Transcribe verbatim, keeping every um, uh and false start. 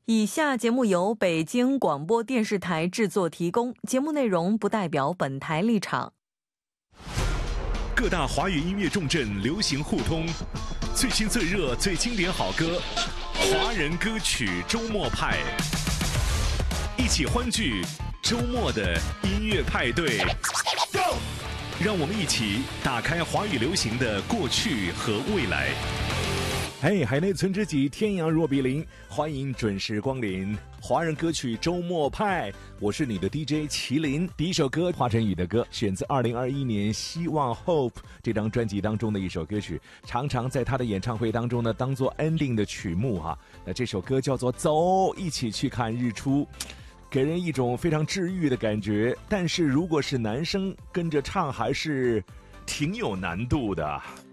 以下节目由北京广播电视台制作提供，节目内容不代表本台立场。 各大华语音乐重镇流行互通，最新最热最经典好歌，华人歌曲周末派，一起欢聚周末的音乐派对。让我们一起打开华语流行的过去和未来。 嘿，海内存知己，天阳若比邻，欢迎准时光临华人歌曲周末派。我是你的 D J 麒麟。第一首歌华晨宇的歌，选自二零二一年希望 Hope 这张专辑当中的一首歌曲，常常在他的演唱会当中呢当做 ending 的曲目哈。那这首歌叫做走，一起去看日出，给人一种非常治愈的感觉。但是如果是男生跟着唱，还是挺有难度的。